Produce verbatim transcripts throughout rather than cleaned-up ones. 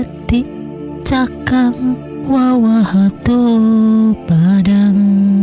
detik cakang wawahato padang,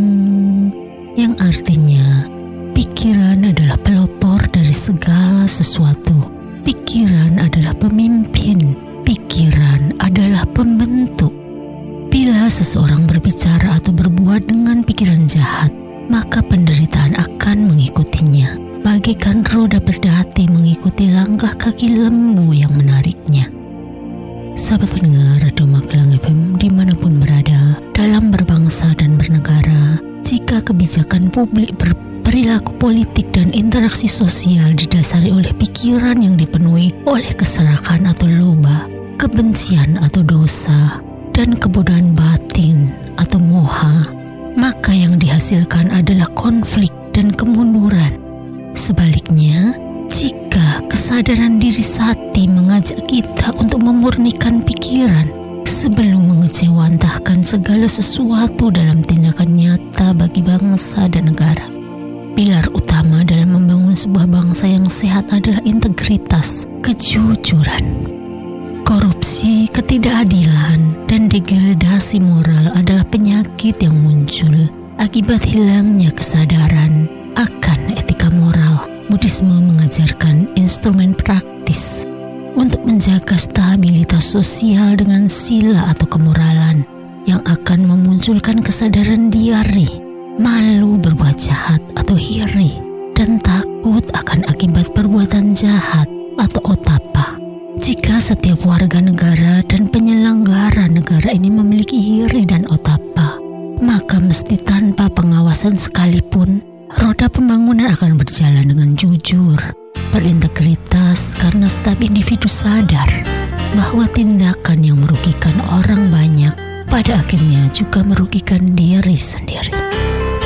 yang artinya pikiran adalah pelopor dari segala sesuatu. Pikiran adalah pemimpin. Pikiran adalah pembentuk. Bila seseorang berbicara atau berbuat dengan pikiran jahat, maka penderitaan akan mengikutinya. Bagaikan roda pedati mengikuti langkah kaki lembu yang menariknya. Sahabat pendengar Radio Magelang F M dimanapun berada, dalam berbangsa dan bernegara, jika kebijakan publik berperilaku politik dan interaksi sosial didasari oleh pikiran yang dipenuhi oleh keserakahan atau loba, kebencian atau dosa, dan kebodohan batin atau moha, maka yang dihasilkan adalah konflik dan kemunduran. Sebaliknya, jika kesadaran diri sati mengajak kita untuk memurnikan pikiran sebelum mengejawantahkan segala sesuatu dalam tindakan nyata bagi bangsa dan negara. Pilar utama dalam membangun sebuah bangsa yang sehat adalah integritas, kejujuran. Korupsi, ketidakadilan, dan degradasi moral adalah penyakit yang muncul akibat hilangnya kesadaran akan etika moral. Buddhisme mengajarkan instrumen praktis untuk menjaga stabilitas sosial dengan sila atau kemoralan yang akan memunculkan kesadaran diri, malu berbuat jahat atau hiri, dan takut akan akibat perbuatan jahat atau otapa. Jika setiap warga negara dan penyelenggara negara ini memiliki hiri dan otapa, maka mesti tanpa pengawasan sekalipun, roda pembangunan akan berjalan dengan jujur, berintegritas, karena setiap individu sadar bahwa tindakan yang merugikan orang banyak pada akhirnya juga merugikan diri sendiri.